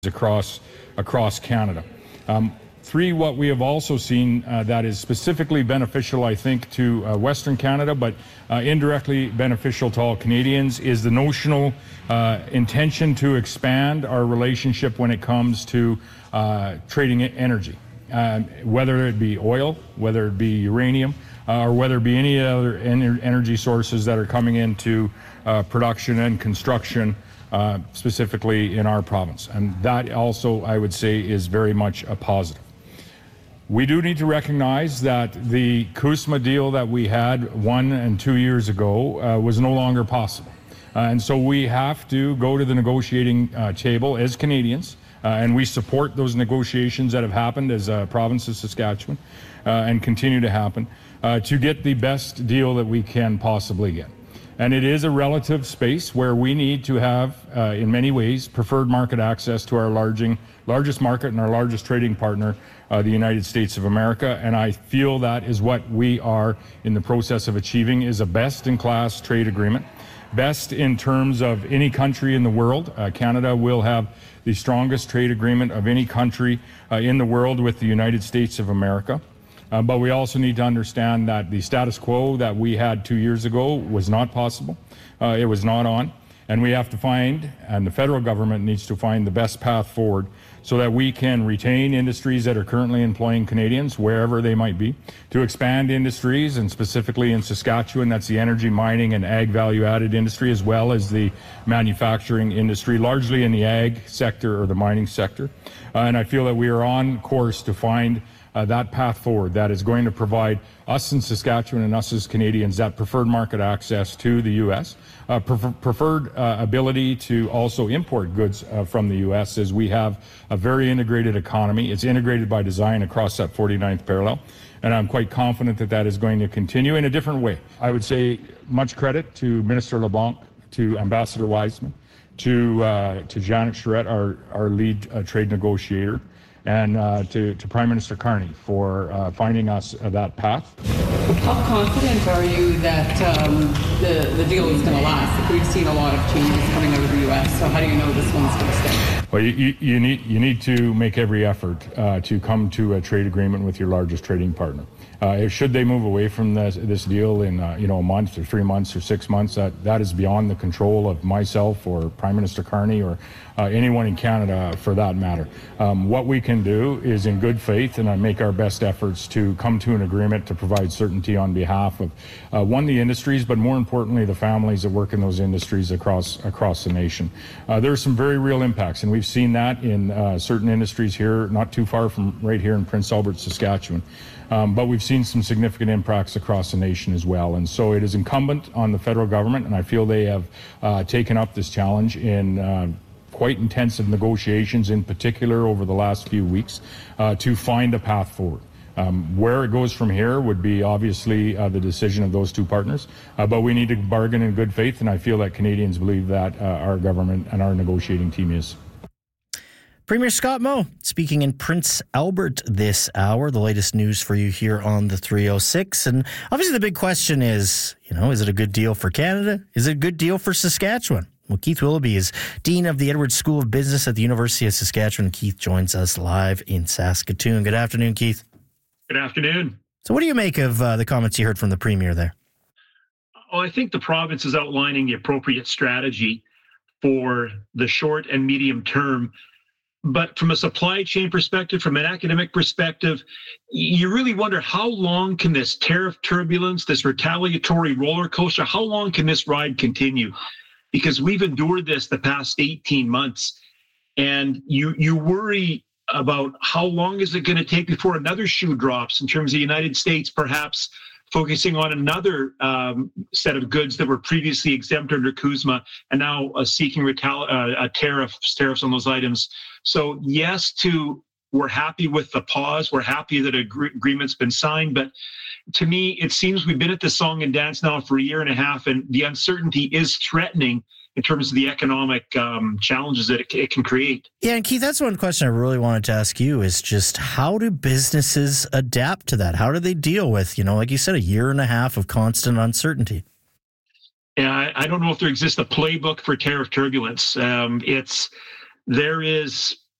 across Canada. Three, what we have also seen that is specifically beneficial, I think, to Western Canada, but indirectly beneficial to all Canadians, is the notional intention to expand our relationship when it comes to trading energy, whether it be oil, whether it be uranium, or whether it be any other energy sources that are coming into production and construction, specifically in our province. And that also, I would say, is very much a positive. We do need to recognize that the CUSMA deal that we had 1 and 2 years ago was no longer possible. And so we have to go to the negotiating table as Canadians, and we support those negotiations that have happened as a province of Saskatchewan and continue to happen to get the best deal that we can possibly get. And it is a relative space where we need to have, in many ways, preferred market access to our largest market and our largest trading partner, the United States of America. And I feel that is what we are in the process of achieving, is a best-in-class trade agreement. Best in terms of any country in the world. Canada will have the strongest trade agreement of any country in the world with the United States of America. But we also need to understand that the status quo that we had 2 years ago was not possible. It was not on. And we have to find, and the federal government needs to find, the best path forward so that we can retain industries that are currently employing Canadians, wherever they might be, to expand industries, and specifically in Saskatchewan, that's the energy, mining, and ag value-added industry, as well as the manufacturing industry, largely in the ag sector or the mining sector. And I feel that we are on course to find that path forward that is going to provide us in Saskatchewan and us as Canadians that preferred market access to the U.S., preferred ability to also import goods from the U.S., as we have a very integrated economy. It's integrated by design across that 49th parallel, and I'm quite confident that that is going to continue in a different way. I would say much credit to Minister LeBlanc, to Ambassador Wiseman, to Janet Charette, our lead trade negotiator, and to Prime Minister Carney for finding us that path. How confident are you that the deal is going to last? We've seen a lot of changes coming out of the U.S., so how do you know this one's going to stay? Well, you need to make every effort to come to a trade agreement with your largest trading partner. Should they move away from this deal in a month or 3 months or 6 months, that is beyond the control of myself or Prime Minister Carney or anyone in Canada for that matter. What we can do is, in good faith, and make our best efforts to come to an agreement to provide certainty on behalf of the industries, but more importantly the families that work in those industries across the nation. There are some very real impacts, and we've seen that in certain industries here, not too far from right here in Prince Albert, Saskatchewan. But we've seen some significant impacts across the nation as well. And so it is incumbent on the federal government, and I feel they have taken up this challenge in quite intensive negotiations, in particular over the last few weeks, to find a path forward. Where it goes from here would be obviously the decision of those two partners, but we need to bargain in good faith, and I feel that Canadians believe that our government and our negotiating team is. Premier Scott Moe speaking in Prince Albert this hour. The latest news for you here on the 306. And obviously the big question is, is it a good deal for Canada? Is it a good deal for Saskatchewan? Well, Keith Willoughby is Dean of the Edwards School of Business at the University of Saskatchewan. Keith joins us live in Saskatoon. Good afternoon, Keith. Good afternoon. So what do you make of the comments you heard from the Premier there? Well, I think the province is outlining the appropriate strategy for the short and medium term. But from a supply chain perspective, from an academic perspective, you really wonder, how long can this tariff turbulence, this retaliatory roller coaster, how long can this ride continue? Because we've endured this the past 18 months, and you worry about how long is it going to take before another shoe drops in terms of the United States perhaps focusing on another set of goods that were previously exempt under CUSMA and now seeking tariffs on those items. So yes, we're happy with the pause. We're happy that an agreement's been signed. But to me, it seems we've been at this song and dance now for a year and a half, and the uncertainty is threatening in terms of the economic challenges that it can create. Yeah, and Keith, that's one question I really wanted to ask you, is just how do businesses adapt to that? How do they deal with, like you said, a year and a half of constant uncertainty? Yeah, I don't know if there exists a playbook for tariff turbulence. There is